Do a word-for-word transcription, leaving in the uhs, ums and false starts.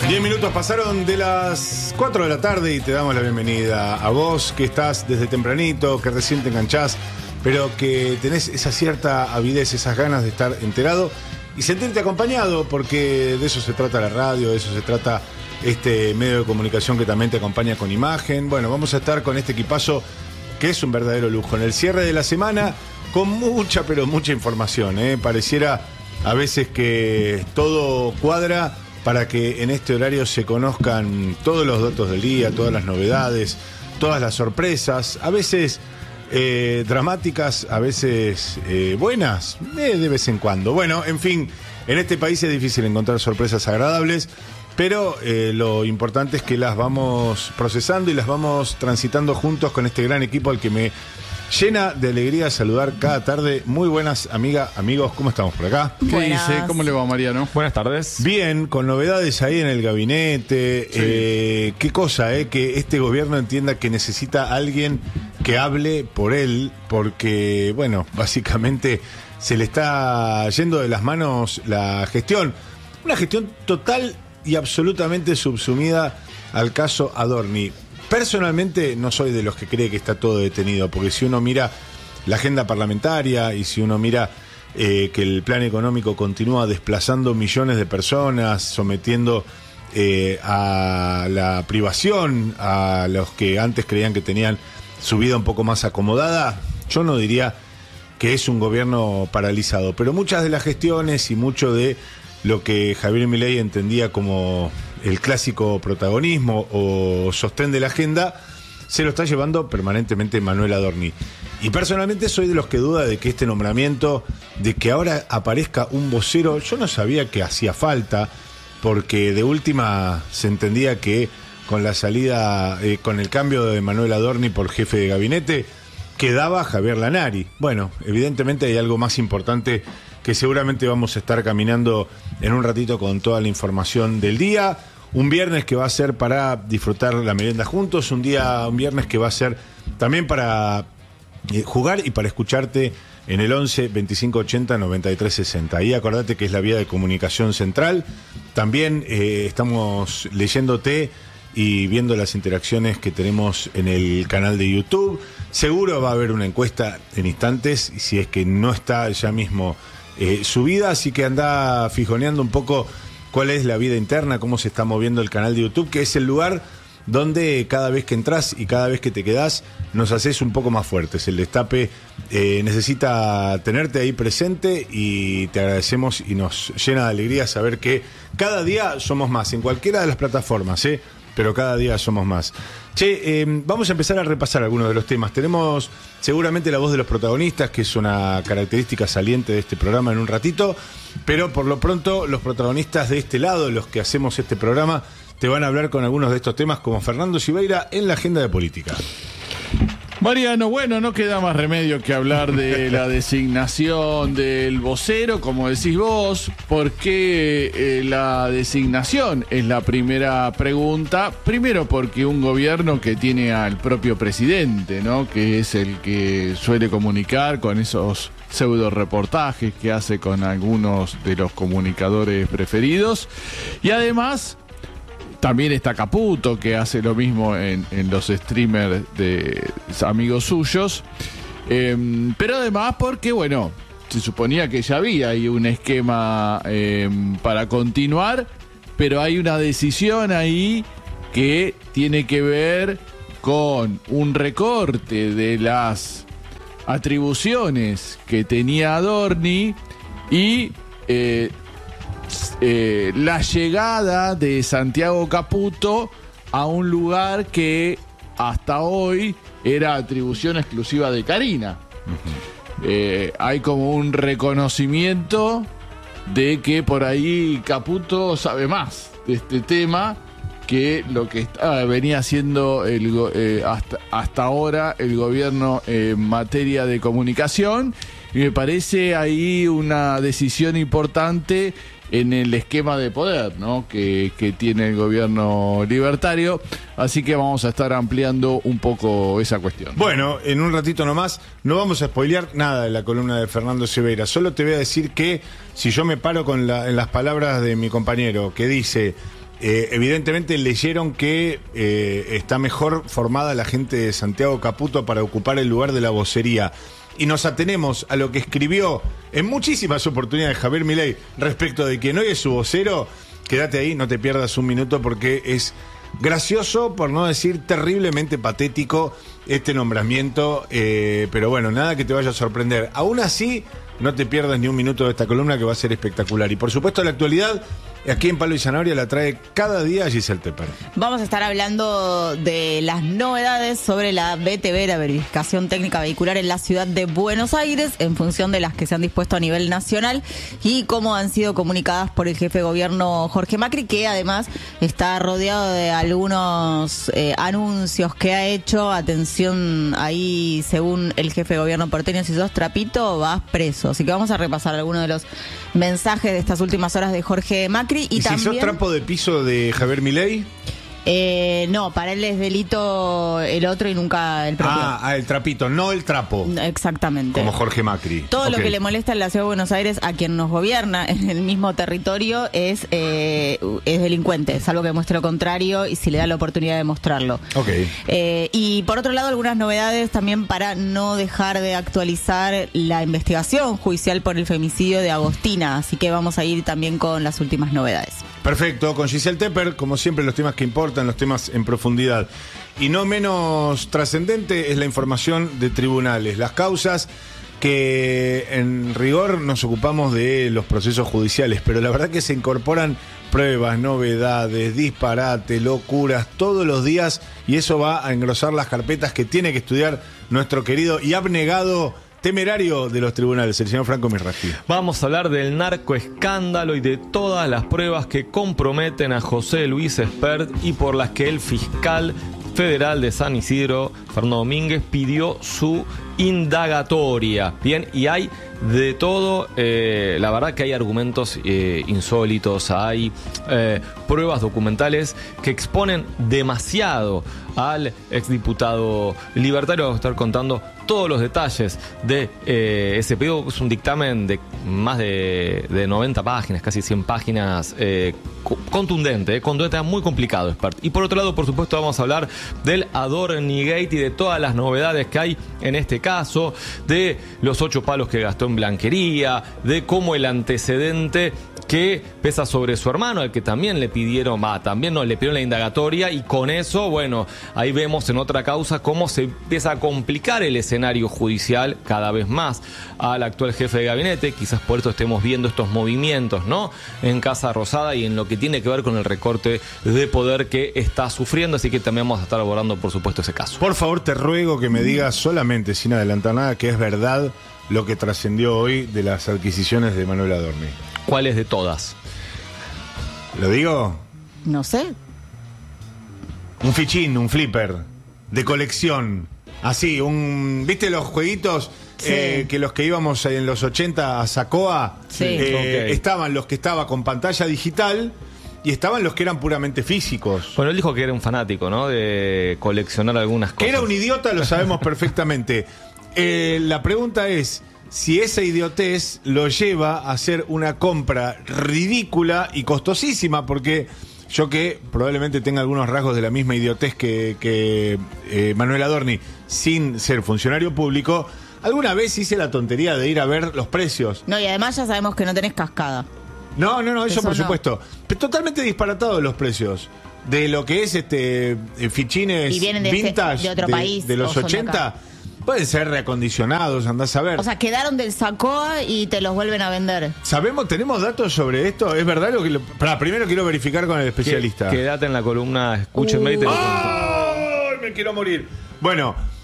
Diez minutos pasaron de las cuatro de la tarde y te damos la bienvenida a vos que estás desde tempranito, que recién te enganchás, pero que tenés esa cierta avidez, esas ganas de estar enterado y sentirte acompañado, porque de eso se trata la radio, de eso se trata este medio de comunicación que también te acompaña con imagen. Bueno, vamos a estar con este equipazo que es un verdadero lujo en el cierre de la semana, con mucha, pero mucha información, ¿eh? Pareciera a veces que todo cuadra para que en este horario se conozcan todos los datos del día, todas las novedades, todas las sorpresas, a veces eh, dramáticas, a veces eh, buenas, eh, de vez en cuando. Bueno, en fin, en este país es difícil encontrar sorpresas agradables, pero eh, lo importante es que las vamos procesando y las vamos transitando juntos con este gran equipo al que me llena de alegría saludar cada tarde. Muy buenas, amiga, amigos, ¿cómo estamos por acá? ¿Qué Buenas. dice? ¿Cómo le va, Mariano? Buenas tardes. Bien, con novedades ahí en el gabinete. Sí. Eh, qué cosa, eh, que este gobierno entienda que necesita a alguien que hable por él, porque, bueno, básicamente se le está yendo de las manos la gestión. Una gestión total y absolutamente subsumida al caso Adorni. Personalmente no soy de los que cree que está todo detenido, porque si uno mira la agenda parlamentaria y si uno mira eh, que el plan económico continúa desplazando millones de personas, sometiendo eh, a la privación a los que antes creían que tenían su vida un poco más acomodada, yo no diría que es un gobierno paralizado, pero muchas de las gestiones y mucho de lo que Javier Milei entendía como el clásico protagonismo o sostén de la agenda, se lo está llevando permanentemente Manuel Adorni. Y personalmente soy de los que duda de que este nombramiento, de que ahora aparezca un vocero, yo no sabía que hacía falta, porque de última se entendía que con la salida, eh, con el cambio de Manuel Adorni por jefe de gabinete, quedaba Javier Lanari. Bueno, evidentemente hay algo más importante que seguramente vamos a estar caminando en un ratito con toda la información del día. Un viernes que va a ser para disfrutar la merienda juntos, un día, un viernes que va a ser también para eh, jugar y para escucharte en el once, veinticinco ochenta, noventa y tres sesenta. Ahí acordate que es la vía de comunicación central. También eh, estamos leyéndote y viendo las interacciones que tenemos en el canal de YouTube. Seguro va a haber una encuesta en instantes, y si es que no está ya mismo eh, subida, así que anda fijoneando un poco cuál es la vida interna, cómo se está moviendo el canal de YouTube, que es el lugar donde cada vez que entras y cada vez que te quedás nos haces un poco más fuertes. El Destape eh, necesita tenerte ahí presente y te agradecemos y nos llena de alegría saber que cada día somos más, en cualquiera de las plataformas, ¿eh? pero cada día somos más. Che, eh, vamos a empezar a repasar algunos de los temas. Tenemos seguramente la voz de los protagonistas, que es una característica saliente de este programa en un ratito, pero por lo pronto los protagonistas de este lado, los que hacemos este programa, te van a hablar con algunos de estos temas, como Fernando Silveira en la agenda de política. Mariano, bueno, no queda más remedio que hablar de la designación del vocero, como decís vos. ¿Por qué eh, la designación? Es la primera pregunta. Primero porque un gobierno que tiene al propio presidente, ¿no? Que es el que suele comunicar con esos pseudo reportajes que hace con algunos de los comunicadores preferidos. Y además también está Caputo, que hace lo mismo en, en los streamers de amigos suyos. Eh, pero además porque, bueno, se suponía que ya había ahí un esquema eh, para continuar, pero hay una decisión ahí que tiene que ver con un recorte de las atribuciones que tenía Adorni y Eh, Eh, la llegada de Santiago Caputo a un lugar que hasta hoy era atribución exclusiva de Karina. Uh-huh. Eh, hay como un reconocimiento de que por ahí Caputo sabe más de este tema que lo que está, venía haciendo el, eh, hasta, hasta ahora el gobierno en materia de comunicación, y me parece ahí una decisión importante en el esquema de poder, ¿no? que, que tiene el gobierno libertario. Así que vamos a estar ampliando un poco esa cuestión. Bueno, en un ratito nomás, no vamos a spoilear nada de la columna de Fernando Silveira. Solo te voy a decir que si yo me paro con la, en las palabras de mi compañero, que dice Eh, evidentemente leyeron que eh, está mejor formada la gente de Santiago Caputo para ocupar el lugar de la vocería. Y nos atenemos a lo que escribió en muchísimas oportunidades Javier Milei respecto de quien hoy es su vocero. Quédate ahí, no te pierdas un minuto porque es gracioso, por no decir terriblemente patético, este nombramiento. Eh, pero bueno, nada que te vaya a sorprender. Aún así, no te pierdas ni un minuto de esta columna que va a ser espectacular. Y por supuesto, la actualidad, aquí en Palo y Zanahoria, la trae cada día Giselle Tepper. Vamos a estar hablando de las novedades sobre la B T V, la verificación técnica vehicular en la ciudad de Buenos Aires, en función de las que se han dispuesto a nivel nacional y cómo han sido comunicadas por el jefe de gobierno Jorge Macri, que además está rodeado de algunos eh, anuncios que ha hecho. Atención, ahí según el jefe de gobierno porteño, si sos trapito vas preso. Así que vamos a repasar algunos de los mensajes de estas últimas horas de Jorge Macri. Y, ¿Y también, si sos trapo de piso de Javier Milei? Eh, no, para él es delito el otro y nunca el propio. Ah, ah, el trapito, no el trapo. Exactamente. Como Jorge Macri. Todo okay. lo que le molesta en la ciudad de Buenos Aires a quien nos gobierna en el mismo territorio es, eh, es delincuente, salvo que muestre lo contrario y si le da la oportunidad de mostrarlo. Okay. Eh, y por otro lado, algunas novedades también para no dejar de actualizar la investigación judicial por el femicidio de Agostina. Así que vamos a ir también con las últimas novedades. Perfecto, con Giselle Tepper, como siempre, los temas que importan, los temas en profundidad. Y no menos trascendente es la información de tribunales, las causas que en rigor nos ocupamos de los procesos judiciales, pero la verdad que se incorporan pruebas, novedades, disparates, locuras todos los días y eso va a engrosar las carpetas que tiene que estudiar nuestro querido y abnegado temerario de los tribunales, el señor Franco Mirrasti. Vamos a hablar del narcoescándalo y de todas las pruebas que comprometen a José Luis Espert y por las que el fiscal federal de San Isidro, Fernando Domínguez, pidió su indagatoria. Bien, y hay de todo, eh, la verdad que hay argumentos eh, insólitos, hay eh, pruebas documentales que exponen demasiado al exdiputado libertario. Vamos a estar contando todos los detalles de eh, ese pedido. Es un dictamen de más de, de noventa páginas, casi cien páginas, eh, contundente, eh, contundente, muy complicado, Espert. Y por otro lado, por supuesto, vamos a hablar del Adornigate y de todas las novedades que hay en este caso, de los ocho palos que gastó en blanquería, de cómo el antecedente que pesa sobre su hermano, al que también le pidieron, va, también no, le pidieron la indagatoria, y con eso, bueno, ahí vemos en otra causa cómo se empieza a complicar el escenario judicial cada vez más al actual jefe de gabinete. Quizás por eso estemos viendo estos movimientos, ¿no?, en Casa Rosada y en lo que tiene que ver con el recorte de poder que está sufriendo, así que también vamos a estar abordando, por supuesto, ese caso. Por favor, te ruego que me digas solamente, sin adelantar nada, que es verdad lo que trascendió hoy de las adquisiciones de Manuel Adorni. ¿Cuáles de todas? ¿Lo digo? No sé. Un fichín, un flipper de colección. Así, un... ¿Viste los jueguitos? Sí. Eh, que los que íbamos en los ochenta a Sacoa, sí. eh, Okay. Estaban los que estaban con pantalla digital y estaban los que eran puramente físicos. Bueno, él dijo que era un fanático, ¿no?, de coleccionar algunas cosas. Que era un idiota, lo sabemos perfectamente. Eh, la pregunta es si esa idiotez lo lleva a hacer una compra ridícula y costosísima, porque yo, que probablemente tenga algunos rasgos de la misma idiotez que, que eh, Manuel Adorni, sin ser funcionario público, alguna vez hice la tontería de ir a ver los precios. No, y además ya sabemos que no tenés cascada. No, no, no, eso, Eso por no. supuesto. Pero totalmente disparatados los precios de lo que es este eh, fichines Y vienen de vintage este- de otro país, de los o son de ochenta. acá. Pueden ser reacondicionados, andás a ver. O sea, quedaron del Sacoa y te los vuelven a vender. ¿Sabemos, tenemos datos sobre esto? ¿Es verdad lo que lo... Pará, primero quiero verificar con el especialista. Quédate en la columna, escúchenme y te lo cuento. ¡Ay, me quiero morir! Bueno,